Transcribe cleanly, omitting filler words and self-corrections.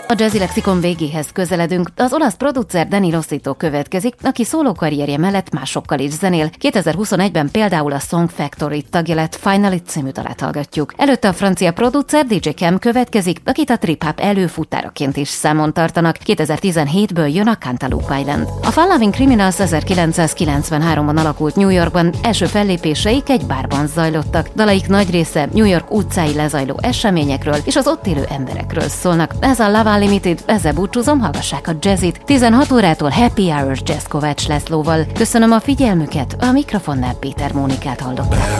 A Jazzy Lexikon végéhez közeledünk. Az olasz producer Danny Rossito következik, aki szólókarrierje mellett másokkal is zenél. 2021-ben például a Song Factory tagja lett, Finally című dalát hallgatjuk. Előtte a francia producer DJ Cam következik, akit a trip-hop előfutáraként is számon tartanak. 2017-ből jön a Cantaloupe Island. A Fun Loving Criminals 1993-ban alakult New Yorkban, első fellépéseik egy bárban zajlottak. Dalaik nagy része New York utcái lezajló eseményekről és az ott élő emberekről szólnak. Ez a Love Unlimited, ezzel búcsúzom, hallgassák a jazzit. 16 órától Happy Hours Jazz Kovács Lászlóval. Köszönöm a figyelmüket, a mikrofonnál Péter Mónikát hallották.